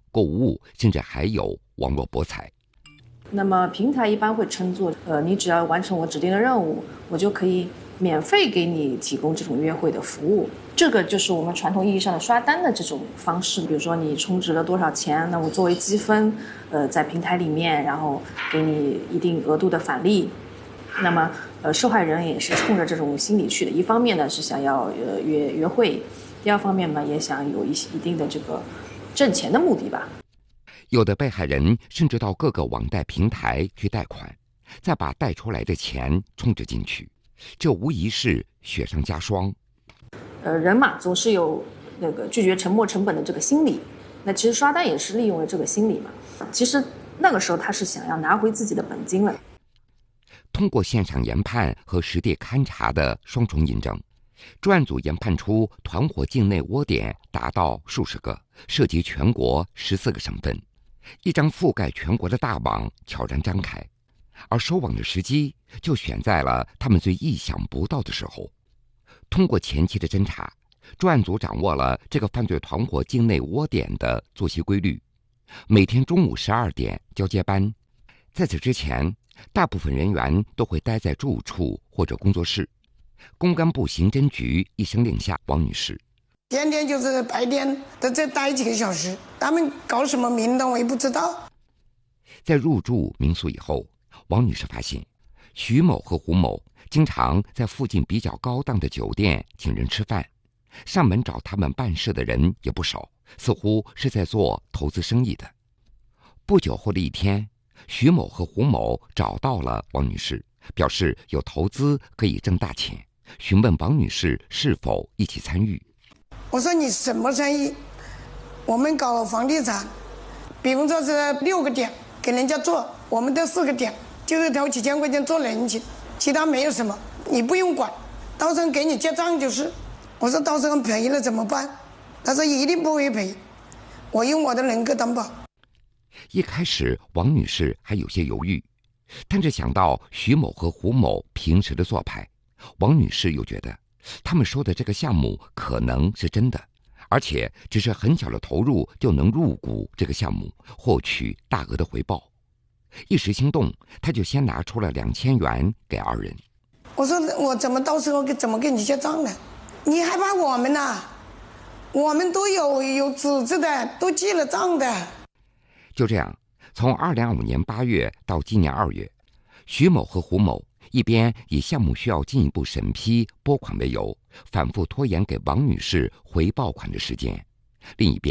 购物物，甚至还有网络博彩。 那么平台一般会称作，你只要完成我指定的任务，我就可以免费给你提供这种约会的服务。这个就是我们传统意义上的刷单的这种方式。比如说你充值了多少钱，那我作为积分，在平台里面，然后给你一定额度的返利。那么受害人也是冲着这种心理去的，一方面呢是想要约会，第二方面呢也想有一定的这个挣钱的目的吧。 有的被害人甚至到各个网贷平台去贷款，再把贷出来的钱充值进去，这无疑是雪上加霜。 人嘛总是有那个拒绝沉没成本的这个心理，那其实刷单也是利用了这个心理嘛。其实那个时候他是想要拿回自己的本金了。 通过现场研判和实地勘查的双重印证，专案组研判出团伙境内窝点达到数十个，涉及全国14个省份，一张覆盖全国的大网悄然张开，而收网的时机就选在了他们最意想不到的时候。通过前期的侦查，专案组掌握了这个犯罪团伙境内窝点的作息规律，每天中午12点交接班，在此之前大部分人员都会待在住处或者工作室。公安部刑侦局一声令下，王女士天天就是白天在这待几个小时，他们搞什么名堂我也不知道。 在入住民宿以后，王女士发现徐某和胡某经常在附近比较高档的酒店请人吃饭，上门找他们办事的人也不少，似乎是在做投资生意的。不久后的一天，徐某和胡某找到了王女士，表示有投资可以挣大钱，询问王女士是否一起参与。 我说你什么生意？我们搞房地产，比方说是6个点给人家做，我们这4个点就是投几千块钱做人情，其他没有什么，你不用管，到时候给你结账就是。我说到时候赔了怎么办？他说一定不会赔，我用我的人格担保。 一开始王女士还有些犹豫，但是想到徐某和胡某平时的做派，王女士又觉得他们说的这个项目可能是真的，而且只是很小的投入就能入股这个项目，获取大额的回报。一时心动，她就先拿出了2000元给二人。 我说我怎么到时候怎么给你结账呢？你害怕我们呐？我们都有组织的，都记了账的。 就这样，从2025年8月到今年2月，徐某和胡某一边以项目需要进一步审批拨款为由，反复拖延给王女士回报款的时间，另一边